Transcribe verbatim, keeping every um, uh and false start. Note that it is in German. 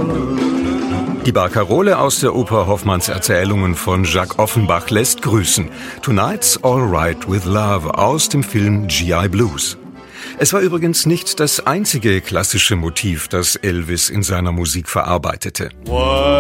Die Barkarole aus der Oper Hoffmanns Erzählungen von Jacques Offenbach lässt grüßen. Tonight's All Right with Love aus dem Film G I Blues. Es war übrigens nicht das einzige klassische Motiv, das Elvis in seiner Musik verarbeitete.